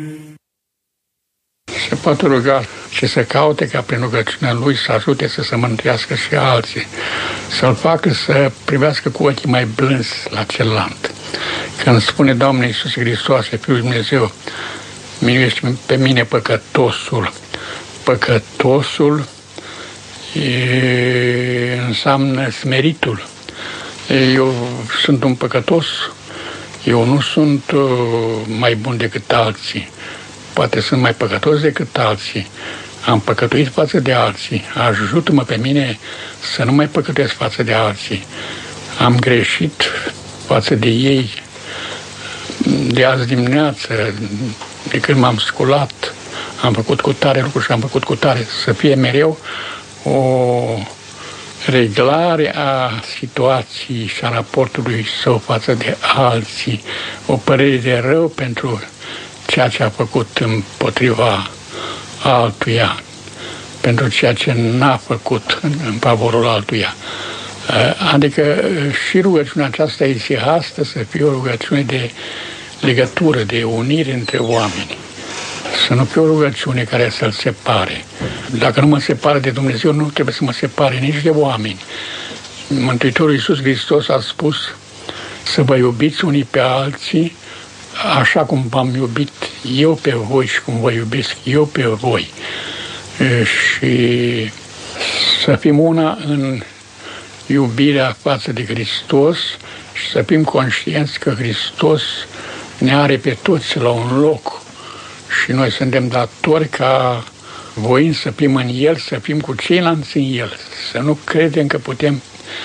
Se poate ruga și să caute ca prin rugăciunea Lui să ajute să se mântuiască și alții, să-L facă să privească cu ochii mai blânzi la celălalt. Când spune Doamne Iisus Hristos, Fiul lui Dumnezeu, miluiește pe mine păcătosul. Păcătosul înseamnă smeritul. Eu sunt un păcătos, eu nu sunt mai bun decât alții. Poate sunt mai păcătos decât alții. Am păcătuit față de alții. Ajută-mă pe mine să nu mai păcătuiesc față de alții. Am greșit față de ei de azi dimineață, de când m-am sculat, am făcut cu tare lucruri și am făcut cu tare. Să fie mereu o reglare a situației și a raportului său față de alții, o părere de rău pentru ceea ce a făcut împotriva altuia, pentru ceea ce n-a făcut în favorul altuia. Adică și rugăciunea aceasta isihastă să fie o rugăciune de legătură, de unire între oameni. Să nu fie o rugăciune care să-L separe. Dacă nu mă separă de Dumnezeu, nu trebuie să mă separe nici de oameni. Mântuitorul Iisus Hristos a spus să vă iubiți unii pe alții așa cum v-am iubit eu pe voi și cum vă iubesc eu pe voi. Și să fim una în iubirea față de Hristos și să fim conștienți că Hristos ne are pe toți la un loc și noi suntem datori ca voind să fim în El, să fim cu ceilalți în El, să nu credem că putem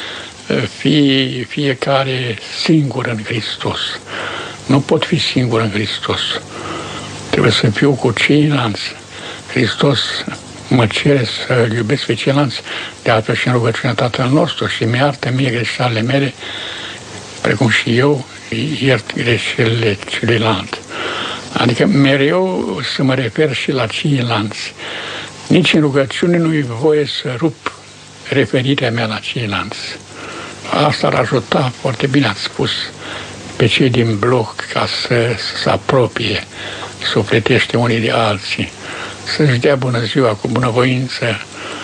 fi fiecare singur în Hristos. Nu pot fi singur în Hristos. Trebuie să fiu cu ceilalți. Hristos mă cere să iubesc pe ceilalți, de altfel și în rugăciunea Tatăl nostru, și mi-iartă mie greșelile mele, precum și eu iert greșelile celuilalt. Adică mereu să mă refer și la ceilalți. Nici în rugăciune nu-i voie să rup referirea mea la ceilalți. Asta ar ajuta, foarte bine ați spus, pe cei din bloc ca să se apropie sufletește unii de alții, să-și dea bună ziua cu bunăvoință,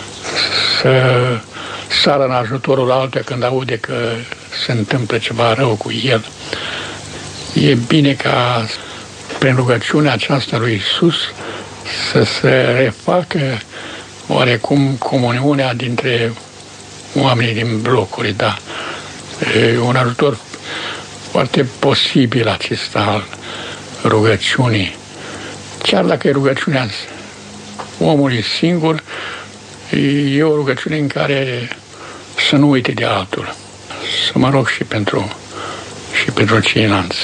să sară în ajutorul altuia când aude că se întâmplă ceva rău cu el. E bine ca prin rugăciunea aceasta lui Iisus să se refacă oarecum comuniunea dintre oamenii din blocuri, da. E un ajutor foarte posibil acesta al rugăciunii. Chiar dacă e rugăciunea omului singur, e o rugăciune în care să nu uite de altul. Să mă rog și pentru ceilalți.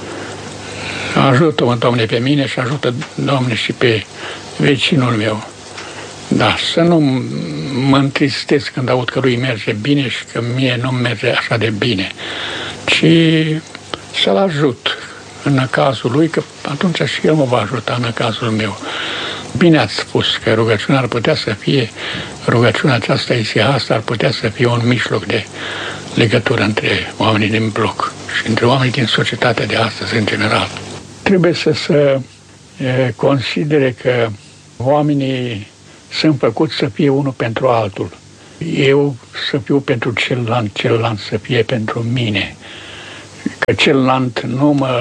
Ajută-mă, Doamne, pe mine și ajută, Doamne, și pe vecinul meu. Da, să nu mă întristez când aud că lui merge bine și că mie nu merge așa de bine, ci să-l ajut în cazul lui, că atunci și el mă va ajuta în cazul meu. Bine ați spus că rugăciunea ar putea să fie, rugăciunea aceasta isihastă ar putea să fie un mijloc de legătură între oamenii din bloc și între oamenii din societatea de astăzi în general. Trebuie să se considere că oamenii sunt făcuți să fie unul pentru altul. Eu să fiu pentru celălalt, celălalt să fie pentru mine. Că celălalt nu mă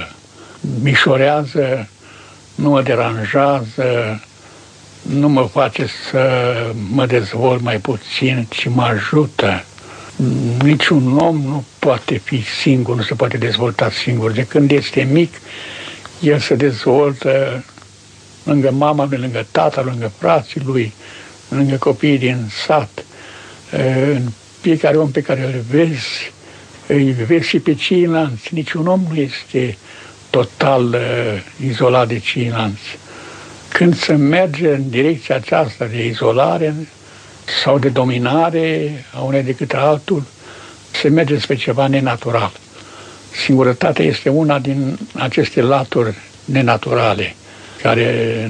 mișorează, nu mă deranjează, nu mă face să mă dezvolt mai puțin, ci mă ajută. Niciun om nu poate fi singur, nu se poate dezvolta singur. De când este mic, el se dezvoltă lângă mama lui, lângă tata, lângă frații lui, lângă copiii din sat. În fiecare om pe care îl vezi, îi vezi și pe ceilalți. Niciun om nu este total izolat de ceilalți. Când se merge în direcția aceasta de izolare sau de dominare a unei decât altul, se merge spre ceva nenatural. Singurătatea este una din aceste laturi nenaturale, care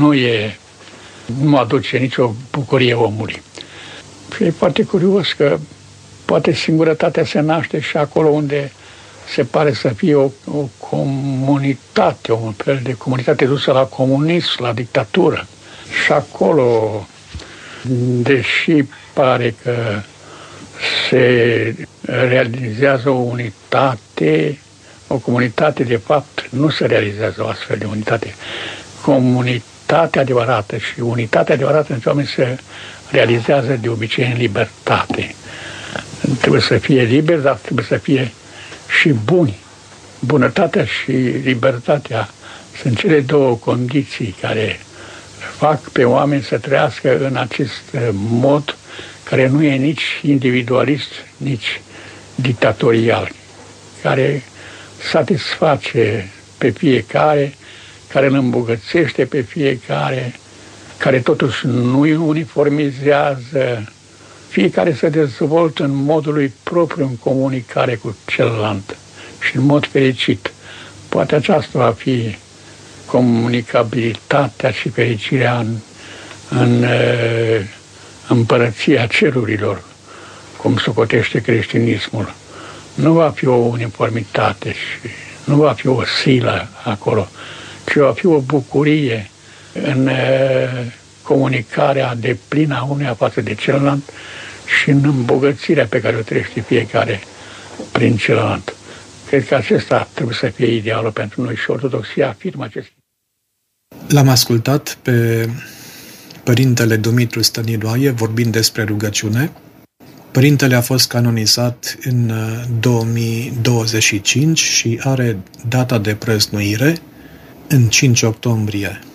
nu aduce nicio bucurie omului. Și e foarte curios că poate singurătatea se naște și acolo unde se pare să fie o comunitate, un fel de comunitate dusă la comunism, la dictatură. Și acolo, deși pare că se realizează o unitate, o comunitate, de fapt, nu se realizează o astfel de unitate. Comunitatea adevărată și unitatea adevărată între oameni se realizează de obicei în libertate. Trebuie să fie liberi, dar trebuie să fie și buni. Bunătatea și libertatea sunt cele două condiții care fac pe oameni să trăiască în acest mod care nu e nici individualist, nici dictatorial, care satisface pe fiecare, care îl îmbogățește pe fiecare, care totuși nu îi uniformizează, fiecare se dezvoltă în modul lui propriu în comunicare cu celălalt și în mod fericit. Poate aceasta va fi comunicabilitatea și fericirea în împărăția cerurilor, cum socotește creștinismul. Nu va fi o uniformitate și nu va fi o silă acolo, ci va fi o bucurie în comunicarea deplină a unuia față de celălalt și în îmbogățirea pe care o trăiește fiecare prin celălalt. Cred că acesta trebuie să fie idealul pentru noi și Ortodoxia afirmă acest. L-am ascultat pe Părintele Dumitru Stăniloae vorbind despre rugăciune. Părintele a fost canonizat în 2025 și are data de prăznuire în 5 octombrie